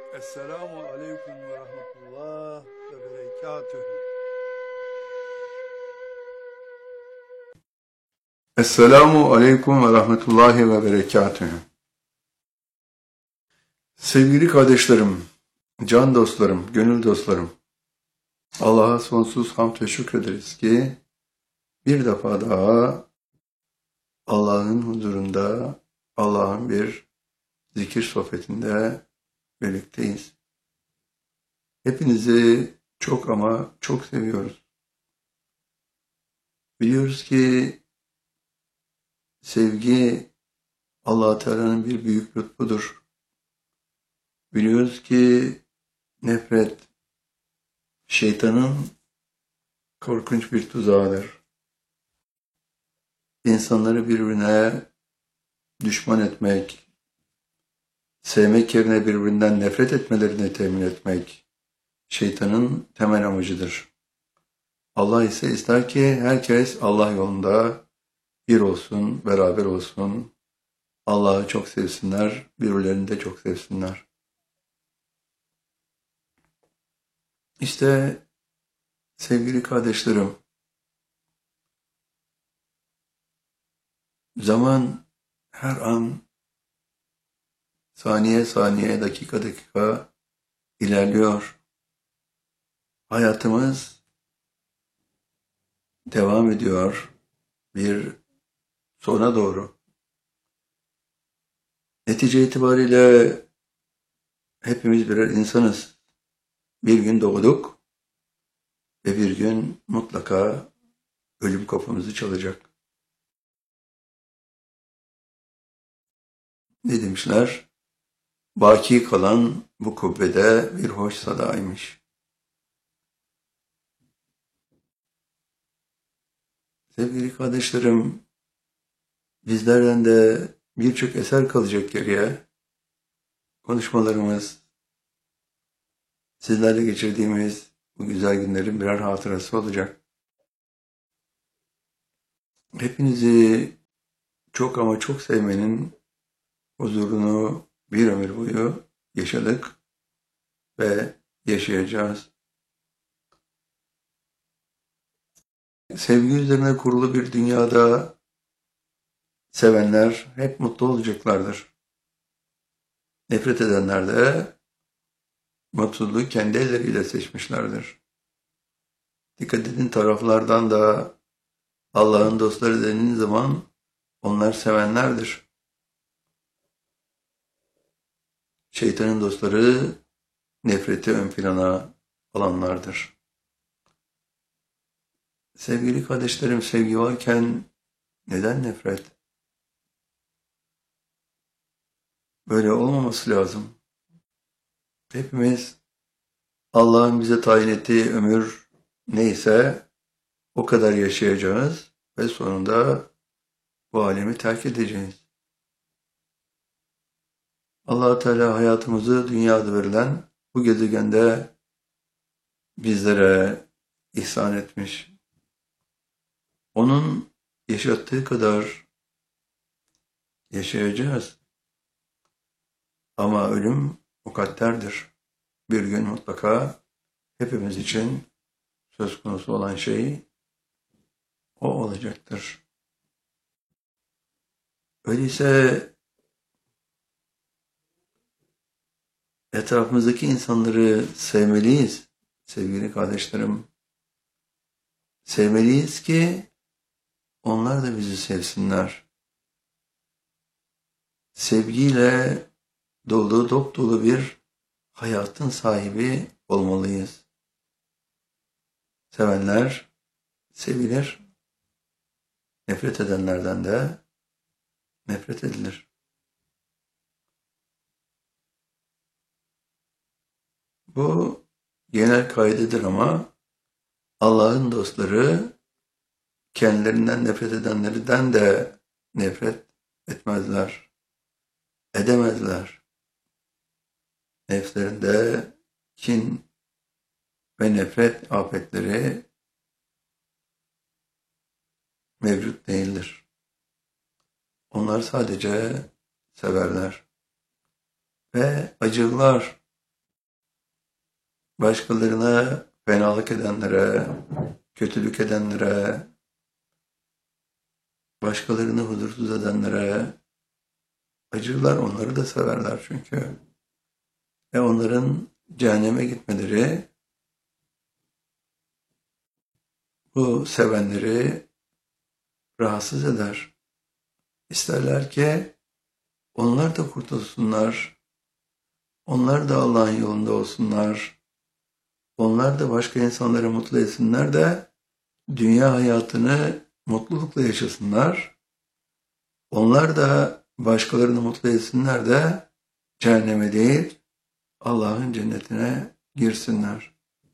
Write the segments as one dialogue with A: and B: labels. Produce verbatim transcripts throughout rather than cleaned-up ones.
A: Esselamu Aleyküm ve Rahmetullah ve Berekatühü. Esselamu Aleyküm ve Rahmetullahi ve Berekatühü. Sevgili kardeşlerim, can dostlarım, gönül dostlarım, Allah'a sonsuz hamd ve şükrederiz ki bir defa daha Allah'ın huzurunda, Allah'ın bir zikir sohbetinde birlikteyiz. Hepinizi çok ama çok seviyoruz. Biliyoruz ki sevgi Allah-u Teala'nın bir büyük lütfudur. Biliyoruz ki nefret şeytanın korkunç bir tuzağıdır. İnsanları birbirine düşman etmek, sevmek yerine birbirinden nefret etmelerini temin etmek şeytanın temel amacıdır. Allah ise ister ki herkes Allah yolunda bir olsun, beraber olsun, Allah'ı çok sevsinler, birbirlerini de çok sevsinler. İşte sevgili kardeşlerim, zaman her an saniye saniye, dakika dakika ilerliyor. Hayatımız devam ediyor bir sona doğru. Netice itibariyle hepimiz birer insanız. Bir gün doğduk ve bir gün mutlaka ölüm kapımızı çalacak. Ne demişler? Baki kalan bu kubbede bir hoş sadaymış. Sevgili kardeşlerim, bizlerden de birçok eser kalacak geriye. Konuşmalarımız, sizlerle geçirdiğimiz bu güzel günlerin birer hatırası olacak. Hepinizi çok ama çok sevmenin huzurunu bir ömür boyu yaşadık ve yaşayacağız. Sevgi üzerine kurulu bir dünyada sevenler hep mutlu olacaklardır. Nefret edenler de mutluluğu kendi elleriyle seçmişlerdir. Dikkat edin, taraflardan da Allah'ın dostları denildiği zaman onlar sevenlerdir. Şeytanın dostları nefreti ön plana alanlardır. Sevgili kardeşlerim, sevgi varken neden nefret? Böyle olmaması lazım. Hepimiz Allah'ın bize tayin ettiği ömür neyse o kadar yaşayacağız ve sonunda bu alemi terk edeceğiz. Allah-u Teala hayatımızı dünyada verilen bu gezegende bizlere ihsan etmiş. Onun yaşattığı kadar yaşayacağız. Ama ölüm mukadderdir. Bir gün mutlaka hepimiz için söz konusu olan şey o olacaktır. Öyleyse etrafımızdaki insanları sevmeliyiz sevgili kardeşlerim. Sevmeliyiz ki onlar da bizi sevsinler. Sevgiyle dolu dop dolu bir hayatın sahibi olmalıyız. Sevenler sevilir, nefret edenlerden de nefret edilir. Bu genel kaidedir ama Allah'ın dostları kendilerinden nefret edenlerden de nefret etmezler, edemezler. Nefslerinde kin ve nefret afetleri mevcut değildir. Onlar sadece severler ve acırlar başkalarına fenalık edenlere, kötülük edenlere, başkalarını huzursuz edenlere acırlar, onları da severler çünkü. Ve onların cehenneme gitmeleri bu sevenleri rahatsız eder. İsterler ki onlar da kurtulsunlar, onlar da Allah'ın yolunda olsunlar, onlar da başka insanları mutlu etsinler de dünya hayatını mutlulukla yaşasınlar. Onlar da başkalarını mutlu etsinler de cehenneme değil, Allah'ın cennetine girsinler.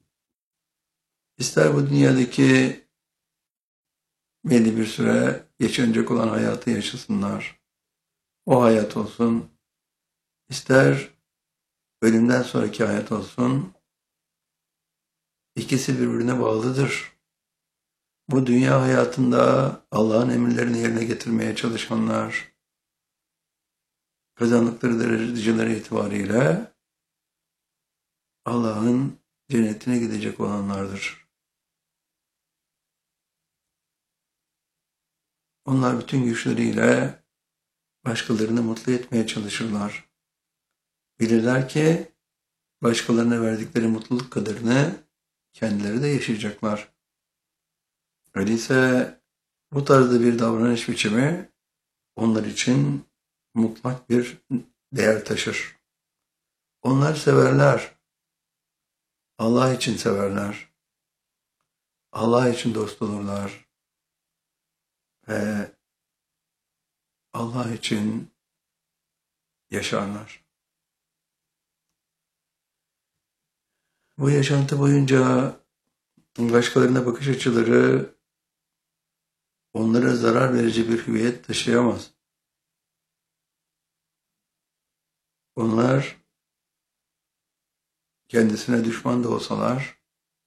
A: İster bu dünyadaki belli bir süre yaşanacak olan hayatı yaşasınlar. O hayat olsun. İster ölümden sonraki hayat olsun. İkisi birbirine bağlıdır. Bu dünya hayatında Allah'ın emirlerini yerine getirmeye çalışanlar, kazandıkları dereceleri itibariyle Allah'ın cennetine gidecek olanlardır. Onlar bütün güçleriyle başkalarını mutlu etmeye çalışırlar. Bilirler ki başkalarına verdikleri mutluluk kadarını kendileri de yaşayacaklar. Öyleyse bu tarzda bir davranış biçimi onlar için mutlak bir değer taşır. Onlar severler. Allah için severler. Allah için dost olurlar. Ve Allah için yaşarlar. Bu yaşantı boyunca başkalarına bakış açıları onlara zarar verici bir hüviyet taşıyamaz. Onlar kendisine düşman da olsalar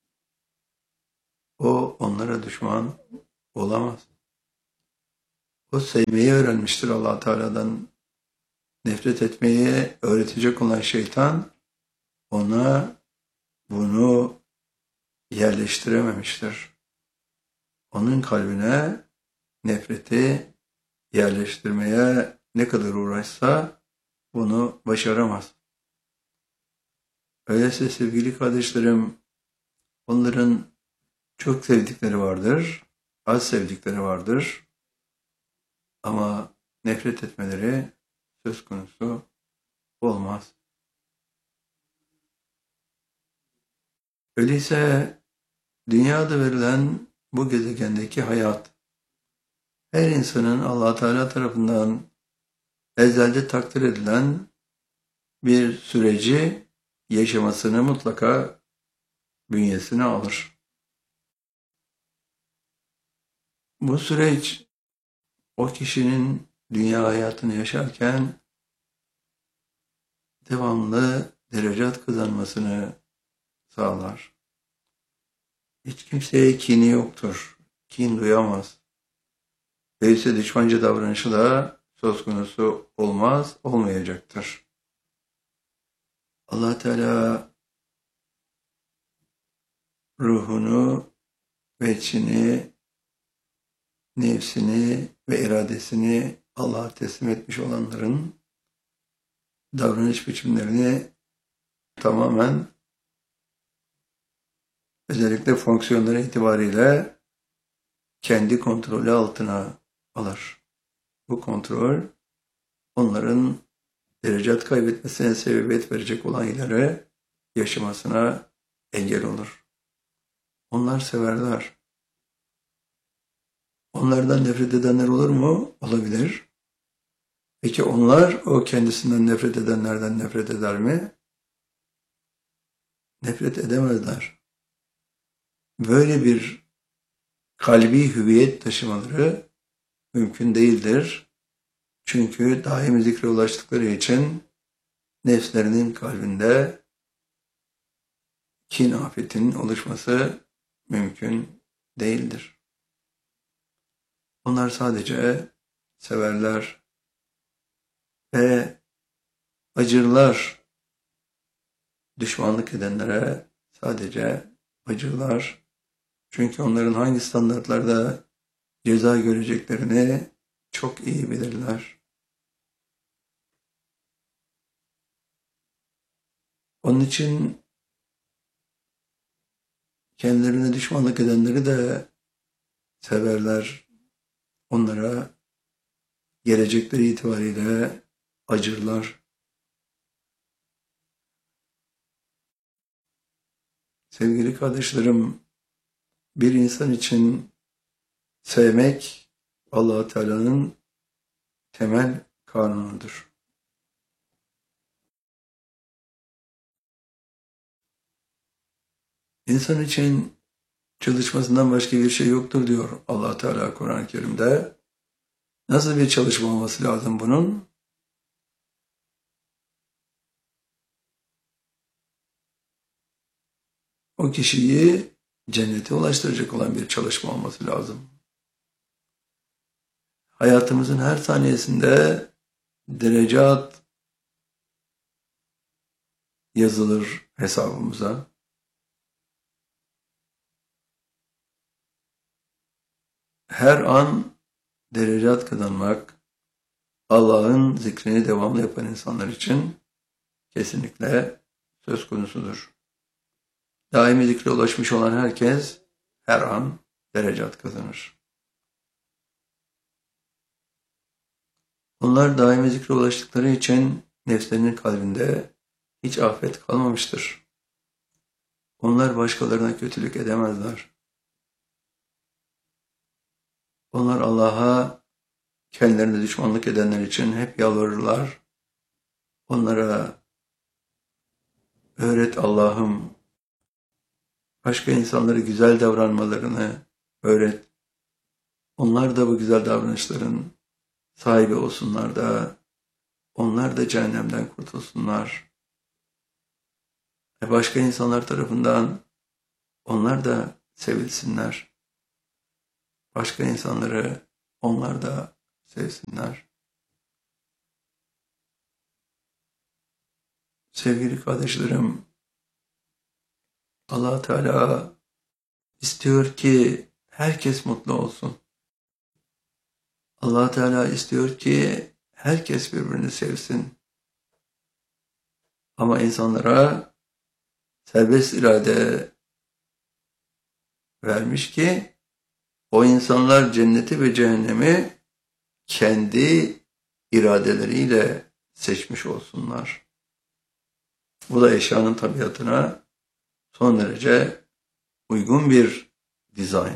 A: o onlara düşman olamaz. O sevmeyi öğrenmiştir Allah Teala'dan. Nefret etmeyi öğretecek olan şeytan ona bunu yerleştirememiştir. Onun kalbine nefreti yerleştirmeye ne kadar uğraşsa bunu başaramaz. Öyleyse sevgili kardeşlerim, onların çok sevdikleri vardır, az sevdikleri vardır ama nefret etmeleri söz konusu olmaz. Öyleyse dünyada verilen bu gezegendeki hayat, her insanın Allah Teala tarafından ezelde takdir edilen bir süreci yaşamasını mutlaka bünyesine alır. Bu süreç o kişinin dünya hayatını yaşarken devamlı derecat kazanmasını sağlar. Hiç kimseye kini yoktur. Kin duyamaz. Öyleyse düşmanca davranışı da söz konusu olmaz, olmayacaktır. Allah Teala ruhunu ve içini, nefsini ve iradesini Allah'a teslim etmiş olanların davranış biçimlerini tamamen özellikle fonksiyonları itibariyle kendi kontrolü altına alır. Bu kontrol onların derecat kaybetmesine sebebiyet verecek olayları yaşamasına engel olur. Onlar severler. Onlardan nefret edenler olur mu? Olabilir. Peki onlar o kendisinden nefret edenlerden nefret eder mi? Nefret edemezler. Böyle bir kalbi hüviyet taşımaları mümkün değildir. Çünkü daimi zikre ulaştıkları için nefslerinin kalbinde kin afetinin oluşması mümkün değildir. Onlar sadece severler ve acırlar düşmanlık edenlere, sadece acırlar. Çünkü onların hangi standartlarda ceza göreceklerini çok iyi bilirler. Onun için kendilerine düşmanlık edenleri de severler. Onlara gelecekleri itibariyle acırlar. Sevgili kardeşlerim, bir insan için sevmek Allah-u Teala'nın temel kanunudur. İnsan için çalışmasından başka bir şey yoktur diyor Allah-u Teala Kur'an-ı Kerim'de. Nasıl bir çalışma olması lazım bunun? O kişiyi cennete ulaştıracak olan bir çalışma olması lazım. Hayatımızın her saniyesinde derecat yazılır hesabımıza. Her an derecat kazanmak, Allah'ın zikrini devamlı yapan insanlar için kesinlikle söz konusudur. Daimi zikre ulaşmış olan herkes her an derecat kazanır. Onlar daimi zikre ulaştıkları için nefslerinin kalbinde hiç afet kalmamıştır. Onlar başkalarına kötülük edemezler. Onlar Allah'a kendilerine düşmanlık edenler için hep yalvarırlar. Onlara öğret Allah'ım, başka insanlara güzel davranmalarını öğret. Onlar da bu güzel davranışların sahibi olsunlar da, onlar da cehennemden kurtulsunlar. Ve başka insanlar tarafından onlar da sevilsinler. Başka insanları onlar da sevsinler. Sevgili kardeşlerim, Allah Teala istiyor ki herkes mutlu olsun. Allah Teala istiyor ki herkes birbirini sevsin. Ama insanlara serbest irade vermiş ki o insanlar cenneti ve cehennemi kendi iradeleriyle seçmiş olsunlar. Bu da eşyanın tabiatına son derece uygun bir dizayn.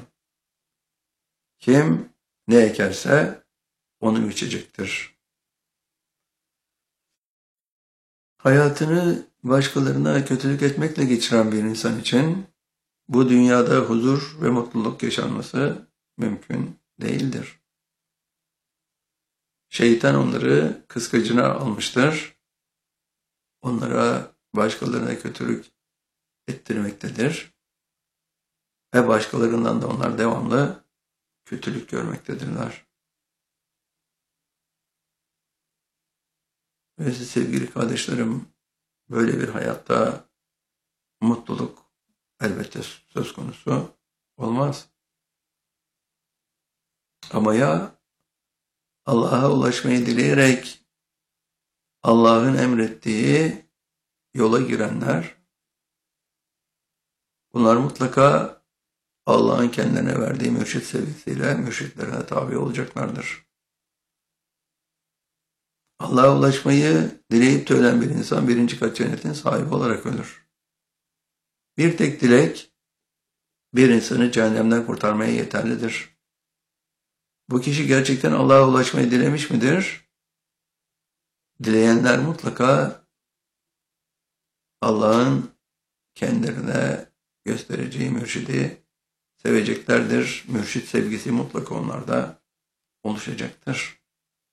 A: Kim ne ekerse onu biçecektir. Hayatını başkalarına kötülük etmekle geçiren bir insan için bu dünyada huzur ve mutluluk yaşanması mümkün değildir. Şeytan onları kıskacına almıştır. Onlara başkalarına kötülük ettirmektedir. Ve başkalarından da onlar devamlı kötülük görmektedirler. Ve siz sevgili kardeşlerim, böyle bir hayatta mutluluk elbette söz konusu olmaz. Ama ya Allah'a ulaşmayı dileyerek Allah'ın emrettiği yola girenler, bunlar mutlaka Allah'ın kendilerine verdiği mürşit sevgisiyle mürşitlerine tabi olacaklardır. Allah'a ulaşmayı dileyip de ölen bir insan birinci kat cennetin sahibi olarak ölür. Bir tek dilek bir insanı cehennemden kurtarmaya yeterlidir. Bu kişi gerçekten Allah'a ulaşmayı dilemiş midir? Dileyenler mutlaka Allah'ın kendilerine göstereceği mürşidi seveceklerdir. Mürşit sevgisi mutlaka onlarda oluşacaktır.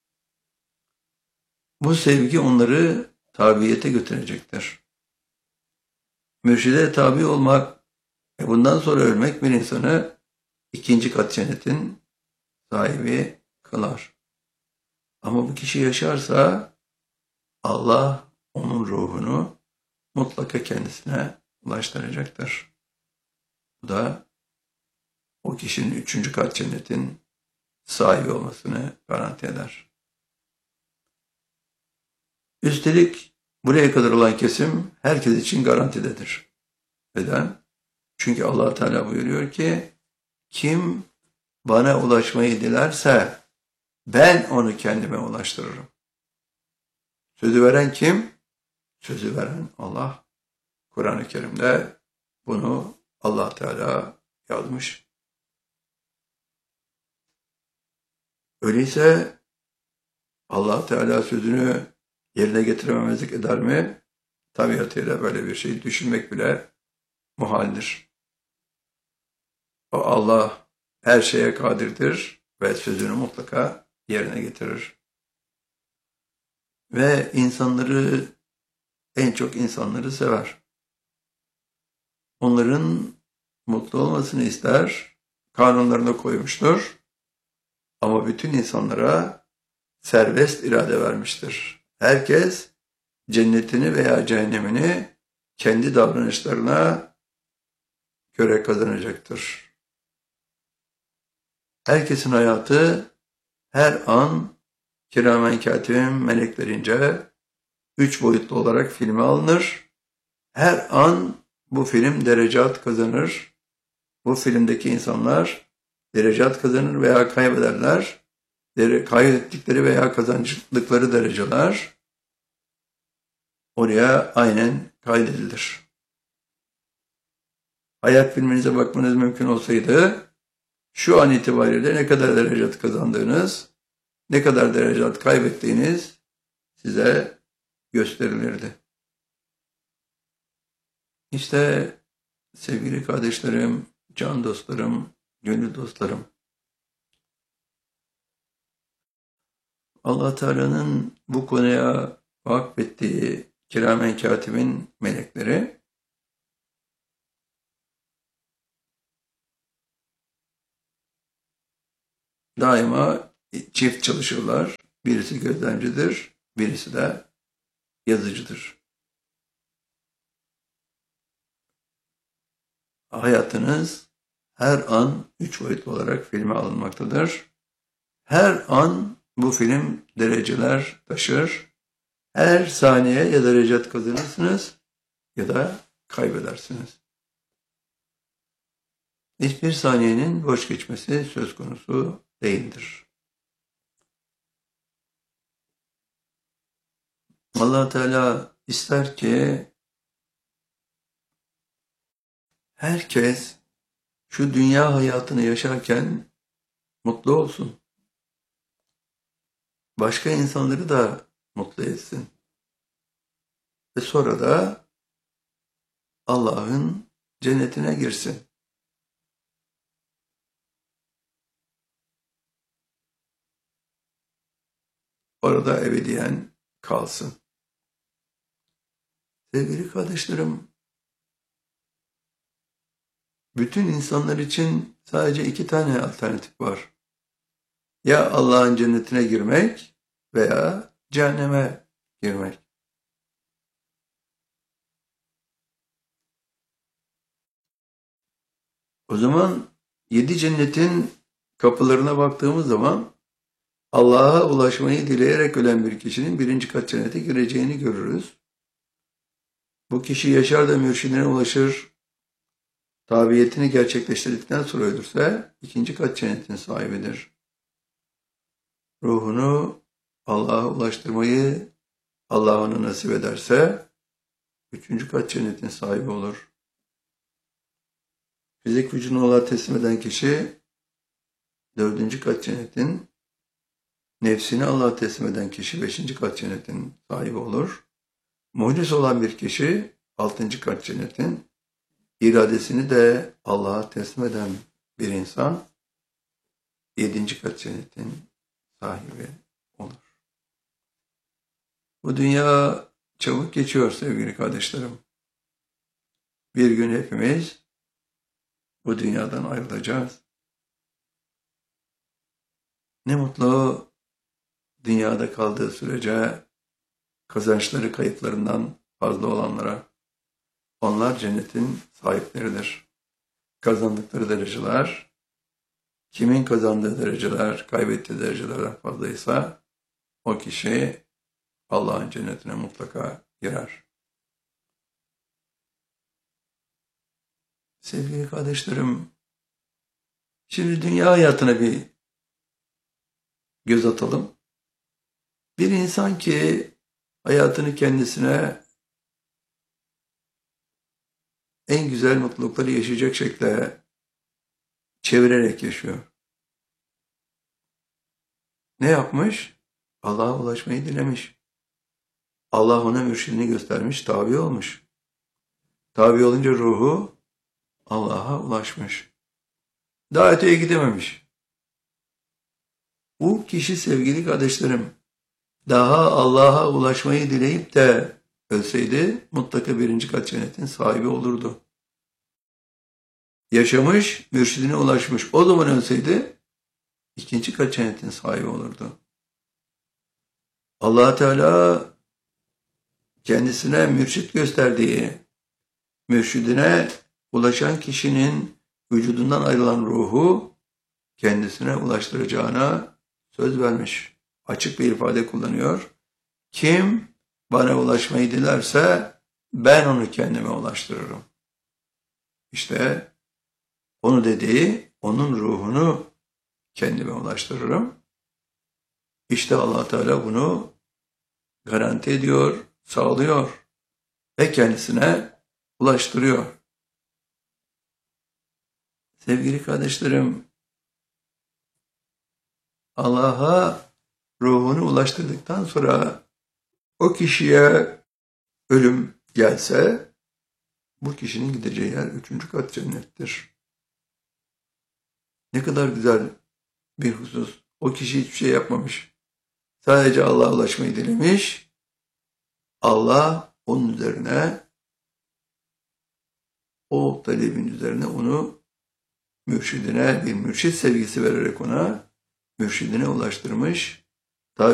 A: Bu sevgi onları tabiyete götürecektir. Mürşide tabi olmak ve bundan sonra ölmek bir insanı ikinci kat cennetin sahibi kılar. Ama bu kişi yaşarsa Allah onun ruhunu mutlaka kendisine ulaştıracaktır. Bu da o kişinin üçüncü kat cennetin sahibi olmasını garanti eder. Üstelik buraya kadar olan kesim herkes için garantidedir. Neden? Çünkü Allah Teala buyuruyor ki kim bana ulaşmayı dilerse ben onu kendime ulaştırırım. Sözü veren kim? Sözü veren Allah. Kur'an-ı Kerim'de bunu Allah Teala yazmış. Öyleyse Allah Teala sözünü yerine getirememezlik eder mi? Tabiatıyla böyle bir şey düşünmek bile muhaldir. O Allah her şeye kadirdir ve sözünü mutlaka yerine getirir. Ve insanları, en çok insanları sever. Onların mutlu olmasını ister, kanunlarına koymuştur. Ama bütün insanlara serbest irade vermiştir. Herkes cennetini veya cehennemini kendi davranışlarına göre kazanacaktır. Herkesin hayatı her an kiramen katibin meleklerince üç boyutlu olarak filme alınır. Her an bu film derecat kazanır. Bu filmdeki insanlar derecat kazanır veya kaybederler. Kaybettikleri veya kazandıkları dereceler oraya aynen kaydedilir. Hayat filminize bakmanız mümkün olsaydı şu an itibariyle ne kadar derecat kazandığınız, ne kadar derecat kaybettiğiniz size gösterilirdi. İşte sevgili kardeşlerim, can dostlarım, gönül dostlarım, Allah Teala'nın bu konuya vakfettiği kiramen katibin melekleri daima çift çalışırlar. Birisi gözlemcidir, birisi de yazıcıdır. Hayatınız her an üç boyutlu olarak filme alınmaktadır. Her an bu film dereceler taşır. Her saniye ya derecat kazanırsınız ya da kaybedersiniz. Hiçbir saniyenin boş geçmesi söz konusu değildir. Allah Teala ister ki herkes şu dünya hayatını yaşarken mutlu olsun. Başka insanları da mutlu etsin. Ve sonra da Allah'ın cennetine girsin. Orada ebediyen kalsın. Sevgili kardeşlerim, bütün insanlar için sadece iki tane alternatif var. Ya Allah'ın cennetine girmek veya cehenneme girmek. O zaman yedi cennetin kapılarına baktığımız zaman Allah'a ulaşmayı dileyerek ölen bir kişinin birinci kat cennete gireceğini görürüz. Bu kişi yaşar da mürşidine ulaşır, tabiyetini gerçekleştirdikten sonra ölürse ikinci kat cennetin sahibidir. Ruhunu Allah'a ulaştırmayı Allah ona nasip ederse üçüncü kat cennetin sahibi olur. Fizik vücudunu Allah'a teslim eden kişi dördüncü kat cennetin, nefsini Allah'a teslim eden kişi beşinci kat cennetin sahibi olur. Muhlis olan bir kişi altıncı kat cennetin, iradesini de Allah'a teslim eden bir insan yedinci kat cennetin sahibi olur. Bu dünya çabuk geçiyor sevgili kardeşlerim. Bir gün hepimiz bu dünyadan ayrılacağız. Ne mutlu dünyada kaldığı sürece kazançları kayıplarından fazla olanlara. Onlar cennetin sahipleridir. Kazandıkları dereceler, kimin kazandığı dereceler, kaybettiği derecelerden fazlaysa o kişi Allah'ın cennetine mutlaka girer. Sevgili kardeşlerim, şimdi dünya hayatına bir göz atalım. Bir insan ki hayatını kendisine en güzel mutlulukları yaşayacak şekilde çevirerek yaşıyor. Ne yapmış? Allah'a ulaşmayı dilemiş. Allah ona mürşidini göstermiş, tabi olmuş. Tabi olunca ruhu Allah'a ulaşmış. Daha öteye gidememiş. Bu kişi sevgili kardeşlerim, daha Allah'a ulaşmayı dileyip de ölseydi mutlaka birinci kat cennetin sahibi olurdu. Yaşamış, mürşidine ulaşmış. O zaman ölseydi ikinci kat cennetin sahibi olurdu. Allah Teala kendisine mürşit gösterdiği, mürşidine ulaşan kişinin vücudundan ayrılan ruhu kendisine ulaştıracağına söz vermiş. Açık bir ifade kullanıyor. Kim bana ulaşmayı dilerse ben onu kendime ulaştırırım. İşte onu dediği, onun ruhunu kendime ulaştırırım. İşte Allah Teala bunu garanti ediyor, sağlıyor ve kendisine ulaştırıyor. Sevgili kardeşlerim, Allah'a ruhunu ulaştırdıktan sonra o kişiye ölüm gelse bu kişinin gideceği yer üçüncü kat cennettir. Ne kadar güzel bir husus. O kişi hiçbir şey yapmamış. Sadece Allah'a ulaşmayı dilemiş. Allah onun üzerine, o talebin üzerine onu mürşidine, bir mürşid sevgisi vererek ona mürşidine ulaştırmış